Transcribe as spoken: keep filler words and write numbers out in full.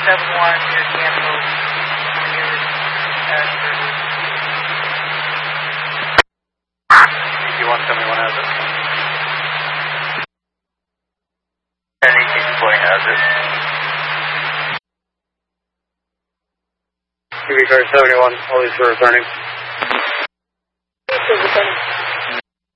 seven one, near Campo, near D one seventy-one has it. ten eighteen twenty has it. T V car seventy-one, all these are returning. Returning.